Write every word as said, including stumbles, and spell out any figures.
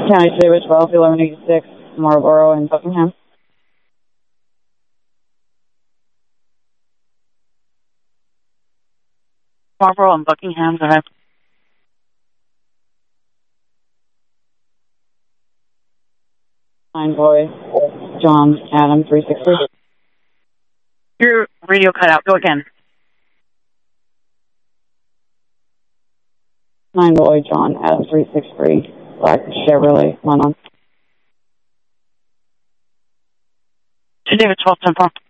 County today was twelve eleven eighty-six, Marlboro and Buckingham. Marlboro and Buckingham, go ahead. Nine boy, John Adam three six three. Your radio cut out. Go again. Nine boy, John Adam three six three. Black Chevrolet, one on. Today was twelve ten four.